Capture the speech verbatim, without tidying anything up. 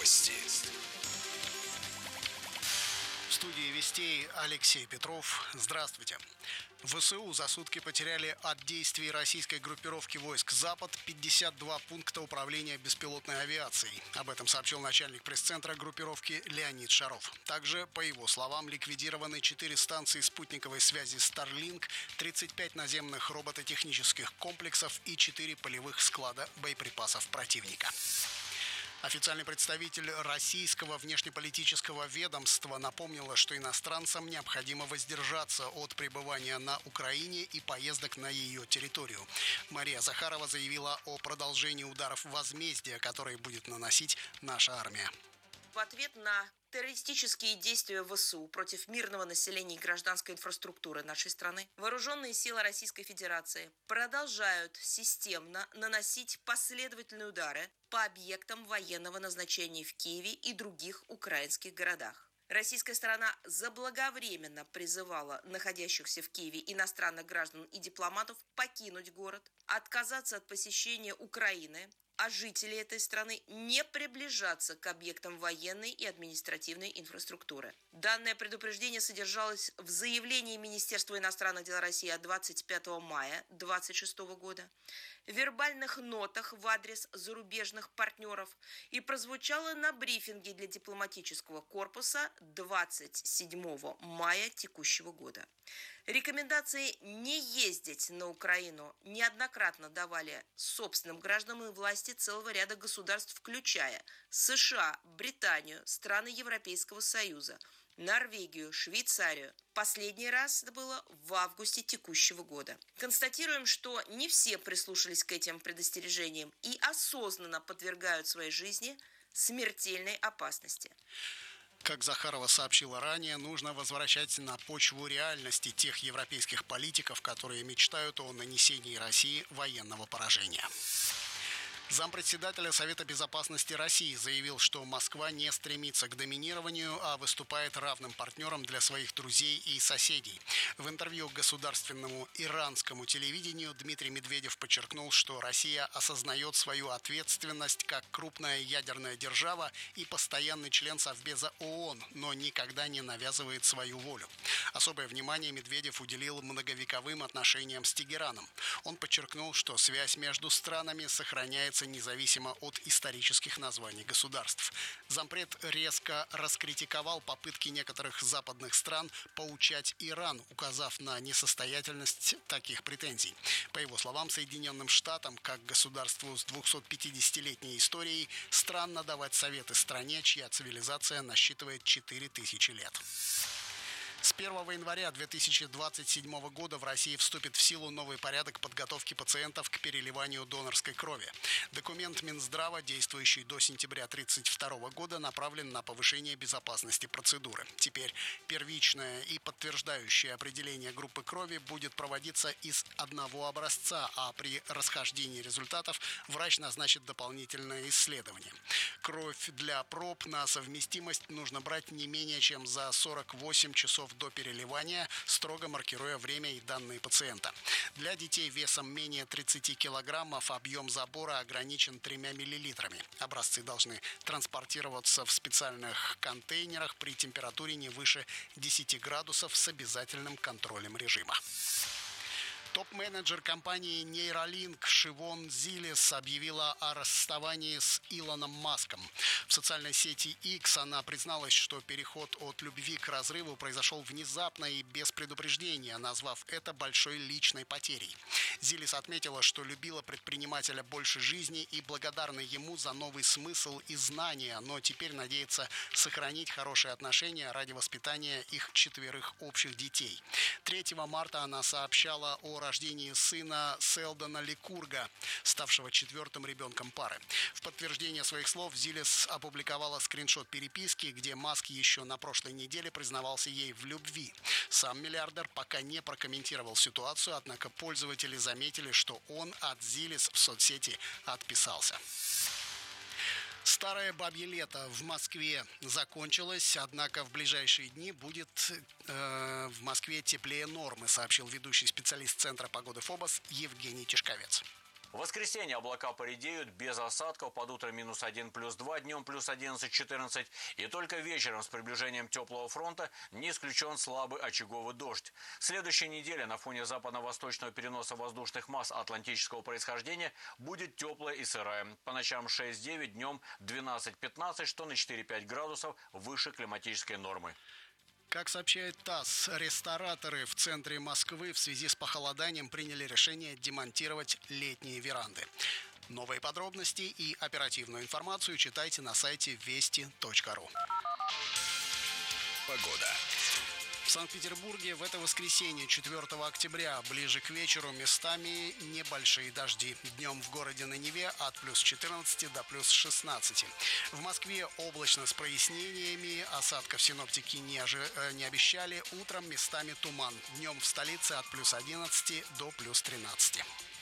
Новости. В студии «Вестей» Алексей Петров. Здравствуйте. ВСУ за сутки потеряли от действий российской группировки войск «Запад» пятьдесят два пункта управления беспилотной авиацией. Об этом сообщил начальник пресс-центра группировки Леонид Шаров. Также, по его словам, ликвидированы четыре станции спутниковой связи Starlink, тридцать пять наземных робототехнических комплексов и четыре полевых склада боеприпасов противника. Официальный представитель российского внешнеполитического ведомства напомнила, что иностранцам необходимо воздержаться от пребывания на Украине и поездок на ее территорию. Мария Захарова заявила о продолжении ударов возмездия, которые будет наносить наша армия. В ответ на террористические действия ВСУ против мирного населения и гражданской инфраструктуры нашей страны, вооруженные силы Российской Федерации продолжают системно наносить последовательные удары по объектам военного назначения в Киеве и других украинских городах. Российская сторона заблаговременно призывала находящихся в Киеве иностранных граждан и дипломатов покинуть город, отказаться от посещения Украины, а жители этой страны не приближаться к объектам военной и административной инфраструктуры. Данное предупреждение содержалось в заявлении Министерства иностранных дел России от двадцать пятого мая две тысячи двадцать шестого года, в вербальных нотах в адрес зарубежных партнеров и прозвучало на брифинге для дипломатического корпуса двадцать седьмого мая текущего года. Рекомендации не ездить на Украину неоднократно давали собственным гражданам и власти целого ряда государств, включая США, Британию, страны Европейского Союза, Норвегию, Швейцарию. Последний раз это было в августе текущего года. Констатируем, что не все прислушались к этим предостережениям и осознанно подвергают своей жизни смертельной опасности. Как Захарова сообщила ранее, нужно возвращать на почву реальности тех европейских политиков, которые мечтают о нанесении России военного поражения. Зампредседателя Совета безопасности России заявил, что Москва не стремится к доминированию, а выступает равным партнером для своих друзей и соседей. В интервью государственному иранскому телевидению Дмитрий Медведев подчеркнул, что Россия осознает свою ответственность как крупная ядерная держава и постоянный член Совбеза ООН, но никогда не навязывает свою волю. Особое внимание Медведев уделил многовековым отношениям с Тегераном. Он подчеркнул, что связь между странами сохраняется независимо от исторических названий государств. Зампред резко раскритиковал попытки некоторых западных стран поучать Иран, указав на несостоятельность таких претензий. По его словам, Соединенным Штатам, как государству с двухсотпятидесятилетней историей, странно давать советы стране, чья цивилизация насчитывает четыре тысячи лет. С первого января две тысячи двадцать седьмого года в России вступит в силу новый порядок подготовки пациентов к переливанию донорской крови. Документ Минздрава, действующий до сентября две тысячи тридцать второго года, направлен на повышение безопасности процедуры. Теперь первичное и подтверждающее определение группы крови будет проводиться из одного образца, а при расхождении результатов врач назначит дополнительное исследование. Кровь для проб на совместимость нужно брать не менее чем за сорок восемь часов до переливания, строго маркируя время и данные пациента. Для детей весом менее тридцати килограммов объем забора ограничен тремя миллилитрами. Образцы должны транспортироваться в специальных контейнерах при температуре не выше десяти градусов с обязательным контролем режима. Топ-менеджер компании Neuralink Шивон Зилис объявила о расставании с Илоном Маском. В социальной сети X она призналась, что переход от любви к разрыву произошел внезапно и без предупреждения, назвав это большой личной потерей. Зилис отметила, что любила предпринимателя больше жизни и благодарна ему за новый смысл и знания, но теперь надеется сохранить хорошие отношения ради воспитания их четверых общих детей. третьего марта она сообщала о рождении сына Селдона Ликурга, ставшего четвертым ребенком пары. В подтверждение своих слов Зилис опубликовала скриншот переписки, где Маск еще на прошлой неделе признавался ей в любви. Сам миллиардер пока не прокомментировал ситуацию, однако пользователи заметили, что он от Зилис в соцсети отписался. Старое бабье лето в Москве закончилось, однако в ближайшие дни будет э, в Москве теплее нормы, сообщил ведущий специалист Центра погоды ФОБОС Евгений Тишковец. В воскресенье облака поредеют без осадков, под утро минус один, плюс два, днем плюс одиннадцать, четырнадцать. И только вечером с приближением теплого фронта не исключен слабый очаговый дождь. Следующая неделя на фоне западно-восточного переноса воздушных масс атлантического происхождения будет теплая и сырая. По ночам шесть-девять, днем двенадцать-пятнадцать, что на четыре-пять градусов выше климатической нормы. Как сообщает ТАСС, рестораторы в центре Москвы в связи с похолоданием приняли решение демонтировать летние веранды. Новые подробности и оперативную информацию читайте на сайте вести точка ру. Погода. В Санкт-Петербурге в это воскресенье, четвёртого октября, ближе к вечеру местами небольшие дожди. Днем в городе на Неве от плюс четырнадцати до плюс шестнадцати. В Москве облачно с прояснениями, осадков синоптики не, ожи... не обещали. Утром местами туман. Днем в столице от плюс одиннадцати до плюс тринадцати.